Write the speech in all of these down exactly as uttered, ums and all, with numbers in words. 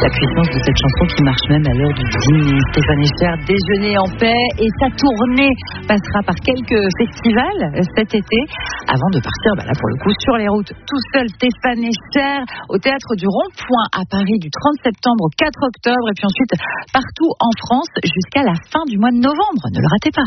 La puissance de cette chanson qui marche même à l'heure du dîner. Stéphane Echer, Déjeuner en paix, et sa tournée passera par quelques festivals cet été avant de partir bah là pour le coup sur les routes tout seul. Stéphane Echer au théâtre du Rond-Point à Paris du trente septembre au quatre octobre et puis ensuite partout en France jusqu'à la fin du mois de novembre. Ne le ratez pas.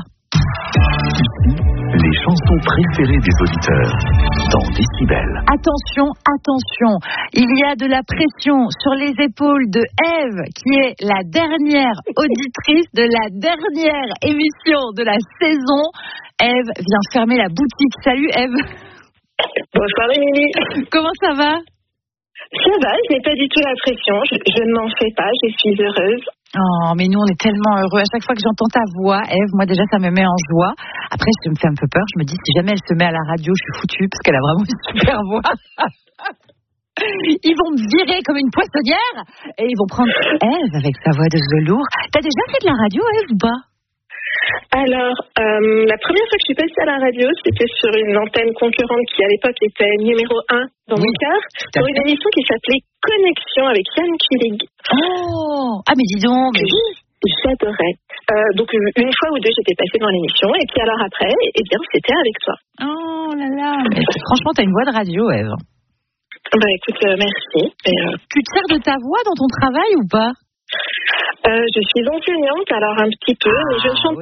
Les chansons préférées des auditeurs dans Décibel. Attention, attention, il y a de la pression sur les épaules de Ève, qui est la dernière auditrice de la dernière émission de la saison. Ève vient fermer la boutique. Salut Ève. Bonsoir Émilie. Comment ça va? Ça va, je n'ai pas du tout la pression, je, je ne m'en fais pas, je suis heureuse. Oh, mais nous on est tellement heureux. À chaque fois que j'entends ta voix, Ève, moi déjà ça me met en joie. Après, ça me fait un peu peur. Je me dis, si jamais elle se met à la radio, je suis foutue parce qu'elle a vraiment une super voix. Ils vont me virer comme une poissonnière et ils vont prendre Ève avec sa voix de velours. T'as déjà fait de la radio, Ève, ou pas? Alors, euh, la première fois que je suis passée à la radio, c'était sur une antenne concurrente qui à l'époque était numéro un dans oui, mon cœur, pour une émission qui s'appelait Connexion avec Yann Killig. Oh, ah mais dis donc, mais... J'adorais. Euh, donc une fois ou deux, j'étais passée dans l'émission et puis alors après, eh bien, c'était avec toi. Oh là là, mais franchement, t'as une voix de radio, Ève. Bah écoute, euh, merci. Et, euh... Tu te sers de ta voix dans ton travail ou pas? euh, Je suis enseignante, alors un petit peu, ah, mais je ne chante